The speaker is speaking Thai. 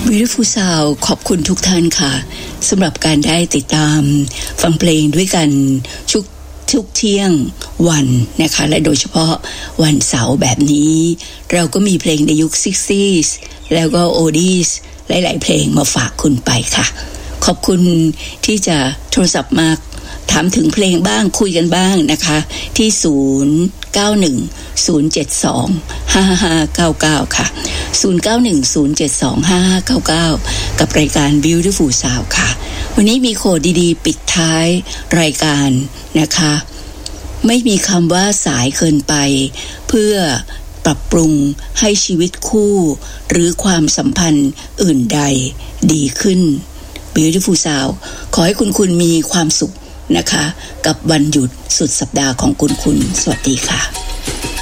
Beautiful Sound ขอบคุณทุกท่านค่ะสำหรับการได้ติดตามฟังเพลงด้วยกันทุกเที่ยงวันนะคะและโดยเฉพาะวันเสาร์แบบนี้เราก็มีเพลงในยุค 60s แล้วก็ oldies หลายๆเพลงมาฝากคุณไปค่ะขอบคุณที่จะโทรศัพท์มาถามถึงเพลงบ้างคุยกันบ้างนะคะที่0910725599ค่ะ0910725599กับรายการ Beautiful Sound ค่ะวันนี้มีโคดดีๆปิดท้ายรายการนะคะไม่มีคำว่าสายเกินไปเพื่อปรับปรุงให้ชีวิตคู่หรือความสัมพันธ์อื่นใดดีขึ้น Beautiful Sound ขอให้คุณมีความสุขนะคะกับวันหยุดสุดสัปดาห์ของคุณสวัสดีค่ะ